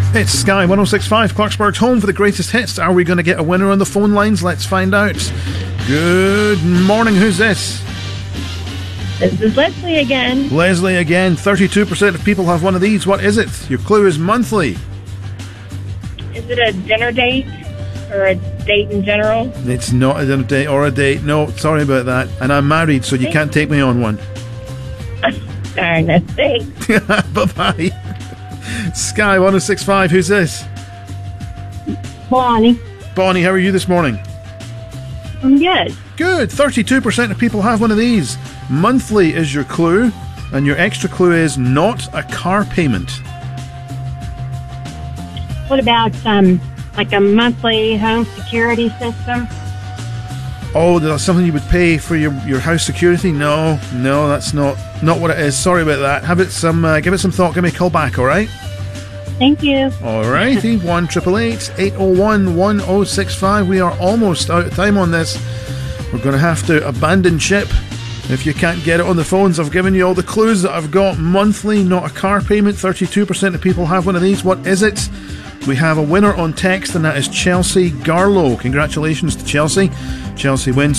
It's Sky 106.5, Clarksburg's home for the greatest hits. Are we going to get a winner on the phone lines? Let's find out. Good morning, who's this? This is Leslie again. Leslie again. 32% of people have one of these. What is it? Your clue is monthly. Is it a dinner date or a date in general? It's not a dinner date or a date. No, sorry about that. And I'm married, so you can't take me on one. Darn, that's it. Bye-bye. Sky 106.5, who's this? Bonnie. Bonnie, how are you this morning? I'm good. Good. 32% of people have one of these. Monthly is your clue, and your extra clue is not a car payment. What about like a monthly home security system? Oh, that's something you would pay for your house security? No, that's not what it is. Sorry about that. Give it some thought. Give me a call back, all right? Thank you. All righty. 1-888-801-1065. We are almost out of time on this. We're going to have to abandon ship if you can't get it on the phones. I've given you all the clues that I've got. Monthly, not a car payment. 32% of people have one of these. What is it? We have a winner on text, and that is Chelsea Garlow. Congratulations to Chelsea. Chelsea wins